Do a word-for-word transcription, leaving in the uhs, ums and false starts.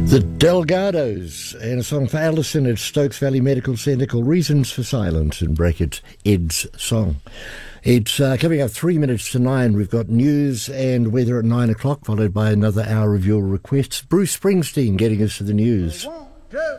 The Delgados, and a song for Alison at Stokes Valley Medical Centre called Reasons for Silence, in brackets, Ed's song. It's uh, coming up three minutes to nine. We've got news and weather at nine o'clock, followed by another hour of your requests. Bruce Springsteen getting us to the news. One, two.